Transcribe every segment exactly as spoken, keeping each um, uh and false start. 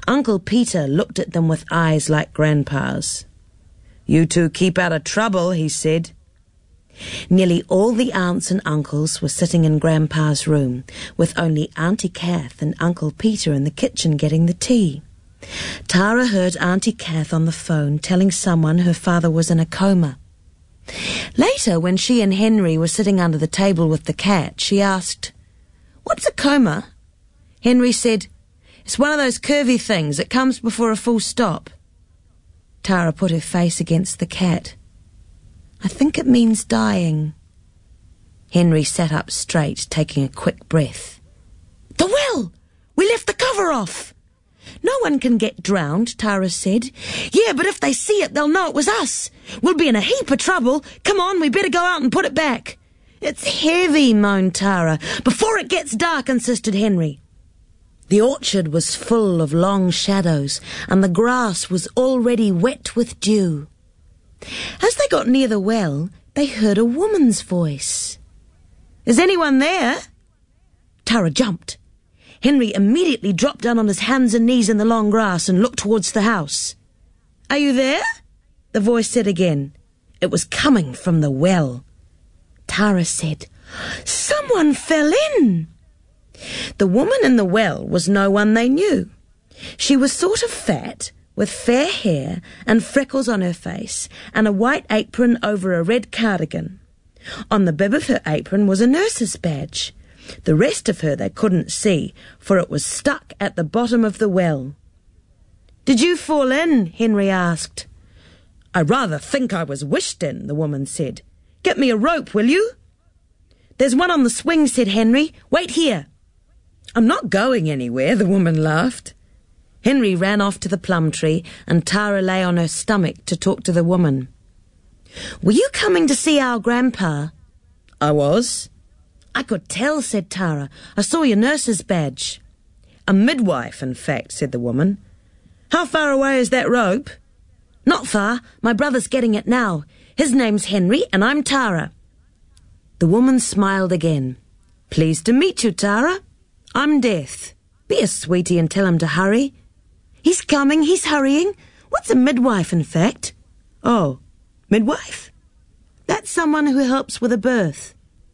Uncle Peter looked at them with eyes like Grandpa's. "You two keep out of trouble," he said. Nearly all the aunts and uncles were sitting in Grandpa's room, with only Auntie Kath and Uncle Peter in the kitchen getting the tea. Tara heard Auntie Kath on the phone telling someone her father was in a coma. Later, when she and Henry were sitting under the table with the cat, she asked, "What's a coma?" Henry said, "It's one of those curvy things that comes before a full stop." Tara put her face against the cat. "I think it means dying." Henry sat up straight, taking a quick breath. "The well! We left the cover off!" "No one can get drowned," Tara said. "Yeah, but if they see it, they'll know it was us. We'll be in a heap of trouble. Come on, we better go out and put it back." "It's heavy," moaned Tara. "Before it gets dark," insisted Henry. The orchard was full of long shadows, and the grass was already wet with dew. As they got near the well, they heard a woman's voice. "Is anyone there?" Tara jumped. Henry immediately dropped down on his hands and knees in the long grass and looked towards the house. "Are you there?" the voice said again. It was coming from the well. Tara said, "Someone fell in." The woman in the well was no one they knew. She was sort of fat, with fair hair and freckles on her face, and a white apron over a red cardigan. On the bib of her apron was a nurse's badge. The rest of her they couldn't see, for it was stuck at the bottom of the well. "Did you fall in?" Henry asked. "I rather think I was wished in," the woman said. "Get me a rope, will you?" "There's one on the swing," said Henry. "Wait here." "I'm not going anywhere," the woman laughed. Henry ran off to the plum tree, and Tara lay on her stomach to talk to the woman. "Were you coming to see our grandpa?" "I was." "I could tell," said Tara. "I saw your nurse's badge." "A midwife, in fact," said the woman. "How far away is that rope?" "Not far. My brother's getting it now. His name's Henry, and I'm Tara." The woman smiled again. "Pleased to meet you, Tara. I'm Death. Be a sweetie and tell him to hurry." "He's coming, he's hurrying. What's a midwife, in fact?" "Oh, midwife?" "That's someone who helps with a birth."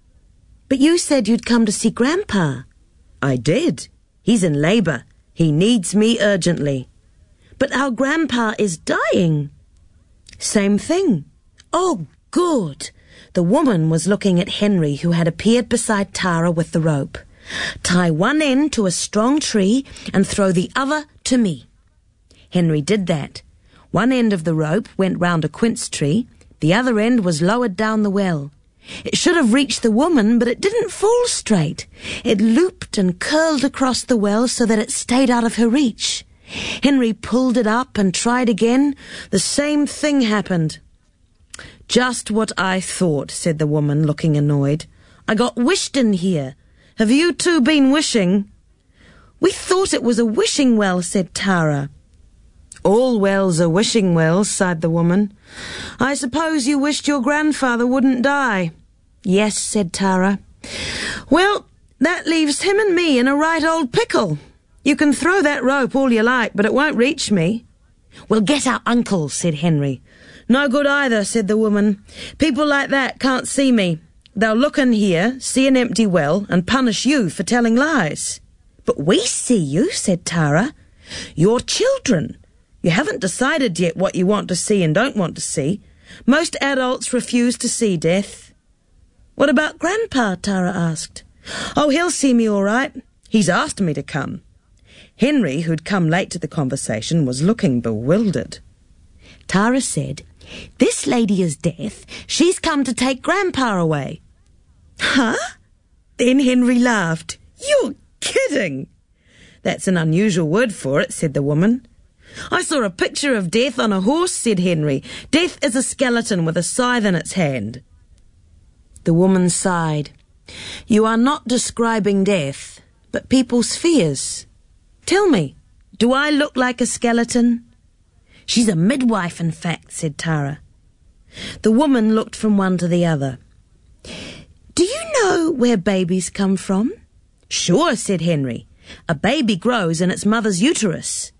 "But you said you'd come to see Grandpa." "I did. He's in labour. He needs me urgently." "But our Grandpa is dying." "Same thing." "Oh, good." The woman was looking at Henry, who had appeared beside Tara with the rope. "Tie one end to a strong tree and throw the other to me." Henry did that. One end of the rope went round a quince tree. The other end was lowered down the well. It should have reached the woman, but it didn't fall straight. It looped and curled across the well so that it stayed out of her reach. Henry pulled it up and tried again. The same thing happened. "Just what I thought," said the woman, looking annoyed. "I got wished in here. Have you two been wishing?" "We thought it was a wishing well," said Tara. "All wells are wishing wells," sighed the woman. "I suppose you wished your grandfather wouldn't die." "Yes," said Tara. "Well, that leaves him and me in a right old pickle. You can throw that rope all you like, but it won't reach me." "We'll get our uncle," said Henry. "No good either," said the woman. "People like that can't see me. They'll look in here, see an empty well, and punish you for telling lies." "But we see you," said Tara. "You're children. You haven't decided yet what you want to see and don't want to see. Most adults refuse to see death." "What about Grandpa?" Tara asked. "Oh, he'll see me all right. He's asked me to come." Henry, who'd come late to the conversation, was looking bewildered. Tara said, "This lady is Death. She's come to take Grandpa away." "Huh?" Then Henry laughed. "You're kidding." "That's an unusual word for it," said the woman. "I saw a picture of Death on a horse," said Henry. "Death is a skeleton with a scythe in its hand." The woman sighed. "You are not describing death, but people's fears. Tell me, do I look like a skeleton?" "She's a midwife, in fact," said Tara. The woman looked from one to the other. "Do you know where babies come from?" "Sure," said Henry. "A baby grows in its mother's uterus."